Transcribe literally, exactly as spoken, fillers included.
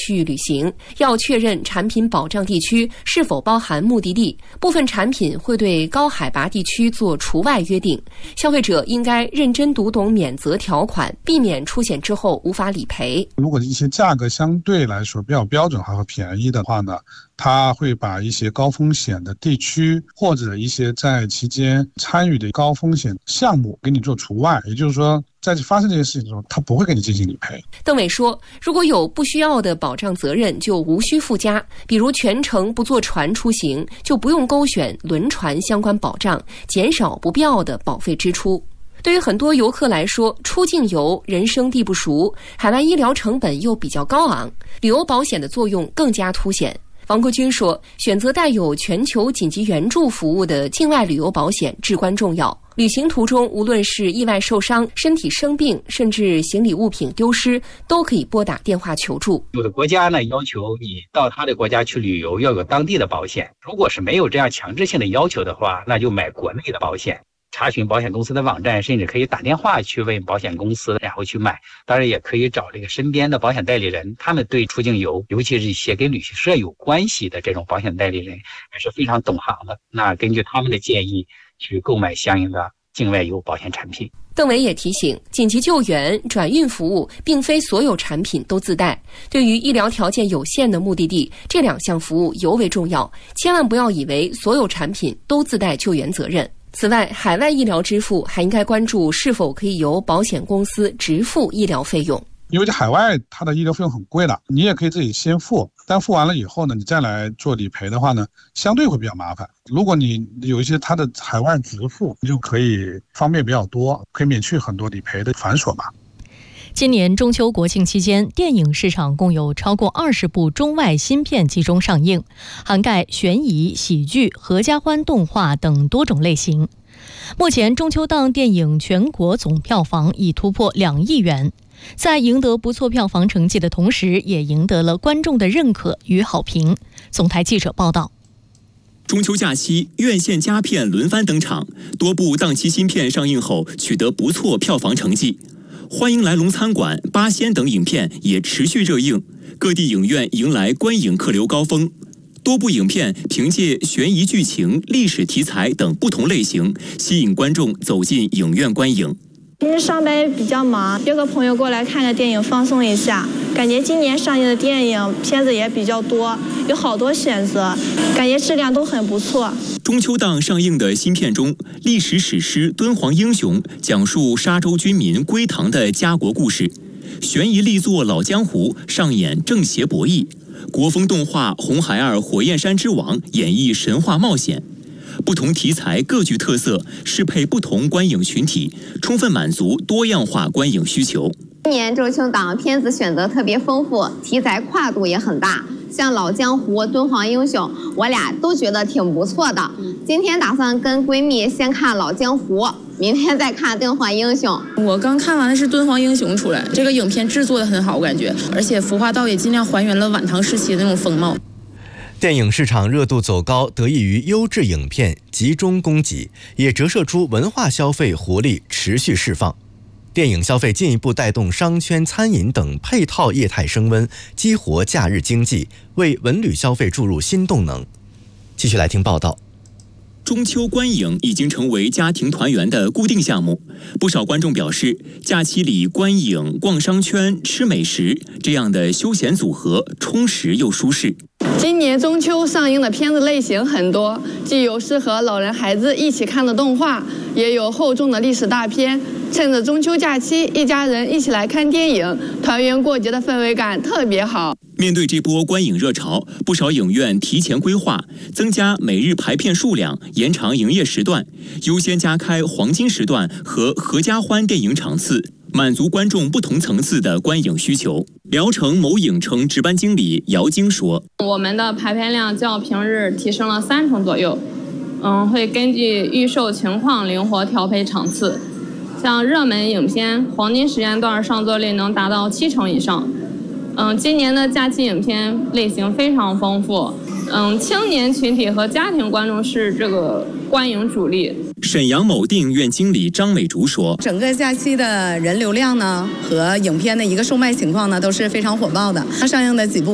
区域旅行，要确认产品保障地区是否包含目的地。部分产品会对高海拔地区做除外约定，消费者应该认真读懂免责条款，避免出险之后无法理赔。 如果一些价格相对来说比较标准化和便宜的话呢，他会把一些高风险的地区或者一些在期间参与的高风险项目给你做除外，也就是说在发生这些事情的时候，他不会给你进行理赔。 邓伟说，如果有不需要的保障责任就无需附加，比如全程不坐船出行，就不用勾选轮船相关保障，减少不必要的保费支出。对于很多游客来说，出境游人生地不熟，海外医疗成本又比较高昂，旅游保险的作用更加凸显。王国军说，选择带有全球紧急援助服务的境外旅游保险至关重要。旅行途中，无论是意外受伤、身体生病，甚至行李物品丢失，都可以拨打电话求助。 有的国家呢要求你到他的国家去旅游要有当地的保险，如果是没有这样强制性的要求的话，那就买国内的保险。查询保险公司的网站，甚至可以打电话去问保险公司，然后去买。当然也可以找这个身边的保险代理人，他们对出境游，尤其是一些跟旅行社有关系的这种保险代理人，还是非常懂行的。那根据他们的建议去购买相应的境外游保险产品。 邓伟也提醒，紧急救援、转运服务并非所有产品都自带。对于医疗条件有限的目的地，这两项服务尤为重要，千万不要以为所有产品都自带救援责任。此外，海外医疗支付还应该关注是否可以由保险公司直付医疗费用。 因为在海外它的医疗费用很贵的，你也可以自己先付，但付完了以后呢，你再来做理赔的话呢，相对会比较麻烦。如果你有一些它的海外直付，你就可以方便比较多，可以免去很多理赔的繁琐吧。 今年中秋国庆期间，电影市场共有超过二十部中外新片集中上映，涵盖悬疑、喜剧、合家欢动画等多种类型。目前中秋档电影全国总票房已突破两亿元，在赢得不错票房成绩的同时，也赢得了观众的认可与好评。总台记者报道。 中秋假期，院线佳片轮番登场，多部档期新片上映后取得不错票房成绩。欢迎来龙餐馆、八仙等影片也持续热映，各地影院迎来观影客流高峰。多部影片凭借悬疑剧情、历史题材等不同类型，吸引观众走进影院观影。 平时上班比较忙，约个朋友过来看个电影放松一下。感觉今年上映的电影片子也比较多，有好多选择，感觉质量都很不错。 中秋档上映的新片中，历史史诗《敦煌英雄》讲述沙洲军民归唐的家国故事，悬疑力作《老江湖》上演正邪博弈，国风动画《红孩儿火焰山之王》演绎神话冒险。不同题材各具特色，适配不同观影群体，充分满足多样化观影需求。 今年中秋档片子选择特别丰富，题材跨度也很大，像老江湖、敦煌英雄，我俩都觉得挺不错的。今天打算跟闺蜜先看老江湖，明天再看敦煌英雄。 我刚看完的是敦煌英雄出来，这个影片制作的很好，我感觉，而且服化道也尽量还原了晚唐时期的那种风貌。 电影市场热度走高，得益于优质影片集中供给，也折射出文化消费活力持续释放。电影消费进一步带动商圈、餐饮等配套业态升温，激活假日经济，为文旅消费注入新动能。继续来听报道。 中秋观影已经成为家庭团圆的固定项目，不少观众表示，假期里观影、逛商圈、吃美食这样的休闲组合充实又舒适。 今年中秋上映的片子类型很多，既有适合老人孩子一起看的动画，也有厚重的历史大片。趁着中秋假期，一家人一起来看电影，团圆过节的氛围感特别好。 面对这波观影热潮，不少影院提前规划，增加每日排片数量，延长营业时段，优先加开黄金时段和合家欢电影场次，满足观众不同层次的观影需求。聊城某影城值班经理姚晶说：“ 我们的排片量较平日提升了三成左右，嗯，会根据预售情况灵活调配场次。像热门影片，黄金时间段上座率能达到七成以上。嗯，今年的假期影片类型非常丰富。嗯，青年群体和家庭观众是这个观影主力。” 沈阳某电影院经理张美竹说：“ 整个假期的人流量呢和影片的一个售卖情况呢都是非常火爆的。它上映的几部